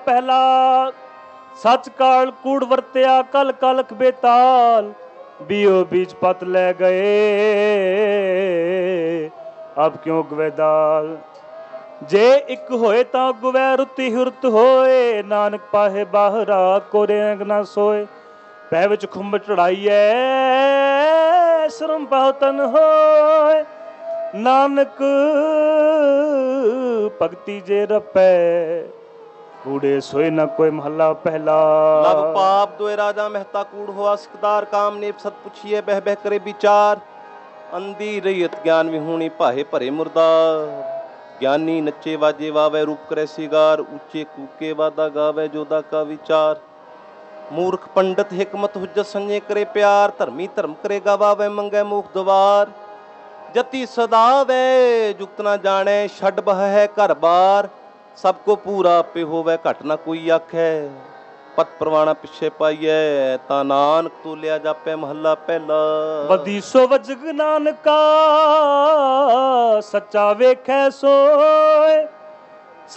पहला सच काल कूड़ वरत्या कल कलख बेताल बीओ बीज पत ले गए अब क्यों गवे दाल जे एक होए ता गुवै रुति हुरत होए नानक पाहे बाहरा कोरे अंग ना सोए पै विच खुंब चढ़ाइए शर्म बहुतन होए नानक भगति जे रपै कूड़े सोए न कोई महला पहला लव पाप दोए राजा मेहता कूड़ होआ सिकदार काम ने सत पुछिए बह बह करे विचार अंधी रहियत ज्ञान विहूणी पाहे भरे मुर्दार ज्ञानी नच्चे वाजे वावे रूप करे सिगार ऊंचे कूके वादा गावे जोदा का विचार मूर्ख पंडित हिकमत हुज्जत संजय करे प्यार धर्मी धर्म करे गावे मंगे मुख द्वार जति सदावे जुक्त ना जाने छड़ बह है घर बार सबको पूरा पे होवे घट ना कोई आखे पत परवाना पिछे पाइए ता नानक तो लिया जापे महला पहला वधी सो वजग नानका सच्चा वेखै सोए